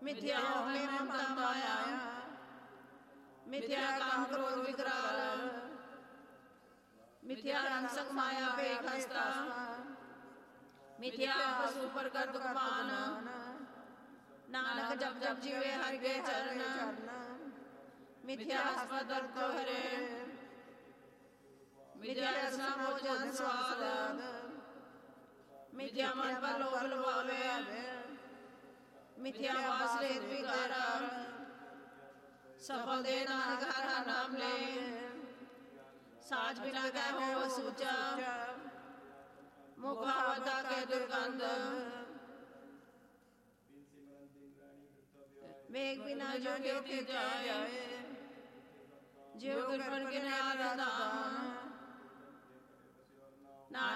मिथ्या होवे ममता माया, मिथ्या काम क्रोध विकराल, मिथ्या रंग संग माया वेग हस्ता, मिथ्या पशु पर कर दुख मान, नानक जप जप जीवे हरि के चरण, मिथ्या हस्पद दर्द तो हरे, मिथ्या रसना भोजन स्वाद, मिथ्या मन पर लोभ लुभावे, मिथ्या वास लेत विकारा, सफल दे नानक हर नाम ले, साज बिना गए हो सूचा, मुखावता के दुर्गंध, मेघ बिना जो के जाए, ज्यों कृपण के नारदान,